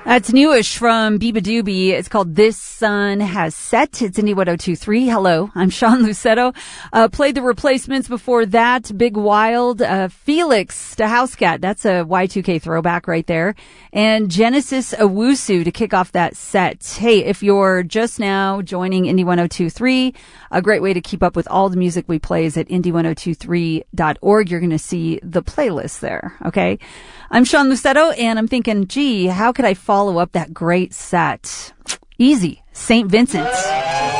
That's newish from Biba Doobie. It's called This Sun Has Set. It's Indie 102.3. Hello, I'm Sean Lucetto. Played the Replacements before that. Big Wild. Felix to House Cat. That's a Y2K throwback right there. And Genesis Owusu to kick off that set. Hey, if you're just now joining Indie 102.3, a great way to keep up with all the music we play is at indie1023.org. You're going to see the playlist there. Okay. I'm Sean Lucetto, and I'm thinking, gee, how could I follow up that great set? Easy. St. Vincent's.